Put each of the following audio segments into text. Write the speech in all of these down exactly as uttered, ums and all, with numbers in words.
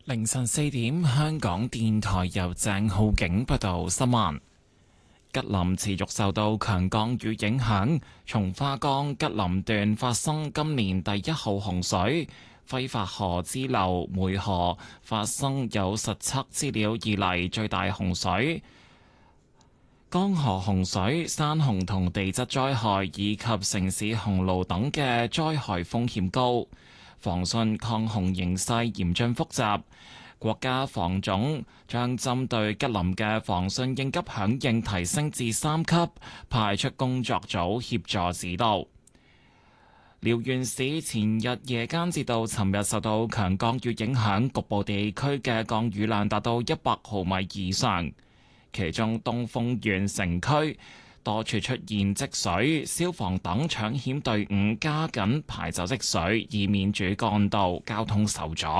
凌晨四點，香港電台由鄭浩景報道新聞。吉林持續受到強降雨影響，松花江吉林段發生今年第一號洪水，揮發河支流梅河發生有實測資料以嚟最大洪水。江河洪水、山洪同地質災害以及城市洪澇等嘅災害風險高，防汛抗洪形勢嚴峻複雜。國家防總將針對吉林嘅防汛應急響應提升至三級，派出工作組協助指導。遼源市前日夜間至到尋日受到強降雨影響，局部地區嘅降雨量達到一百毫米以上，其中東豐縣城區多處出現積水，消防等搶險隊伍加緊排走積水，以免主幹道交通受阻。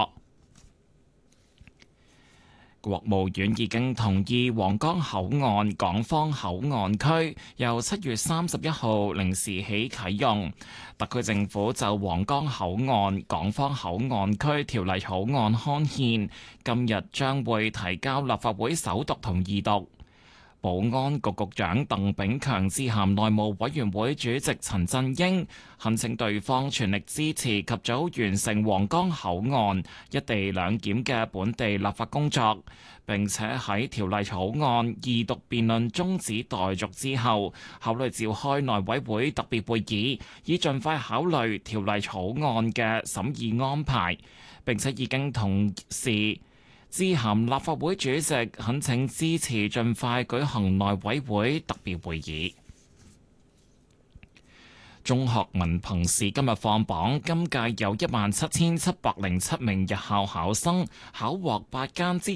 國務院已經同意皇崗口岸港方口岸區由七月三十一號零時起啟用。特區政府就皇崗口岸港方口岸區條例草案刊憲，今日將會提交立法會首讀同二讀。保安局局長鄧炳強致函內務委員會主席陳振英，懇請對方全力支持及早完成皇崗口岸一地兩檢嘅本地立法工作，並且喺條例草案二讀辯論中止待續之後，考慮召開內委會特別會議，以盡快考慮條例草案嘅審議安排，並且已經同時致函立法會主席，懇請支持盡快舉行內委會特別會議。中學文憑試今日放榜，今屆有一萬七千七百零七名日校考生，考獲八間資